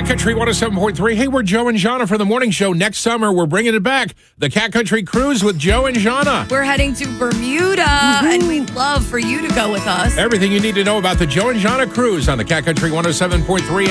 Country 107.3. Hey, we're Joe and Jana for the morning show. Next summer, we're bringing it back. The Cat Country Cruise with Joe and Jana. We're heading to Bermuda, and we'd love for you to go with us. Everything you need to know about the Joe and Jana Cruise on the Cat Country 107.3